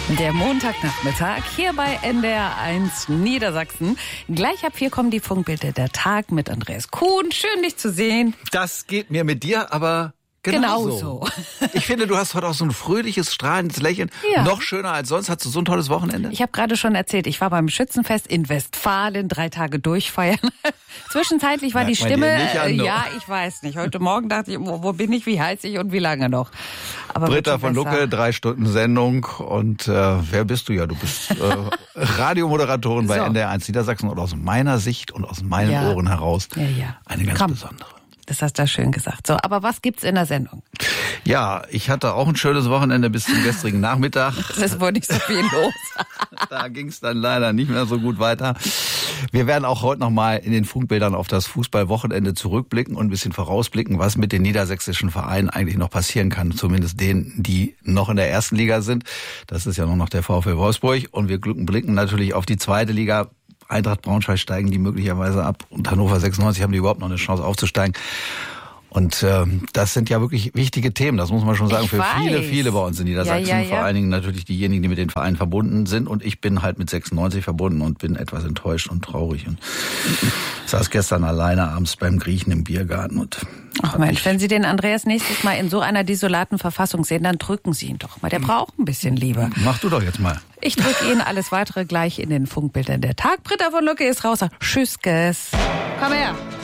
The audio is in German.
Der Montagnachmittag hier bei NDR1 Niedersachsen. Gleich ab 4 kommen die Funkbilder der Tag mit Andreas Kuhn. Schön, dich zu sehen. Das geht mir mit dir aber genauso. Ich finde, du hast heute auch so ein fröhliches, strahlendes Lächeln. Ja. Noch schöner als sonst. Hast du so ein tolles Wochenende? Ich habe gerade schon erzählt, ich war beim Schützenfest in Westfalen, 3 Tage durchfeiern. Zwischenzeitlich war die Stimme, ja, ich weiß nicht. Heute Morgen dachte ich, wo bin ich, wie heiß ich und wie lange noch? Aber Britta von Lucke, 3 Stunden Sendung. Und wer bist du? Ja, du bist Radiomoderatorin bei NDR1 Niedersachsen und aus meiner Sicht und aus meinen Ohren heraus eine ganz besondere. Das hast du schön gesagt. So, aber was gibt's in der Sendung? Ja, ich hatte auch ein schönes Wochenende bis zum gestrigen Nachmittag. Es wurde nicht so viel los. Da ging's dann leider nicht mehr so gut weiter. Wir werden auch heute nochmal in den Funkbildern auf das Fußballwochenende zurückblicken und ein bisschen vorausblicken, was mit den niedersächsischen Vereinen eigentlich noch passieren kann. Zumindest denen, die noch in der ersten Liga sind. Das ist ja nur noch der VfL Wolfsburg. Und wir blicken natürlich auf die zweite Liga. Eintracht Braunschweig steigen die möglicherweise ab und Hannover 96 haben die überhaupt noch eine Chance aufzusteigen. Und das sind ja wirklich wichtige Themen, das muss man schon sagen, für viele bei uns in Niedersachsen. Vor allen Dingen natürlich diejenigen, die mit den Vereinen verbunden sind. Und ich bin halt mit 96 verbunden und bin etwas enttäuscht und traurig. Und saß gestern alleine abends beim Griechen im Biergarten. Und ach Mensch, wenn Sie den Andreas nächstes Mal in so einer desolaten Verfassung sehen, dann drücken Sie ihn doch mal. Der braucht ein bisschen Liebe. Mach du doch jetzt mal. Ich drücke Ihnen alles Weitere gleich in den Funkbildern der Tag. Britta von Lucke ist raus. Tschüss, Komm her.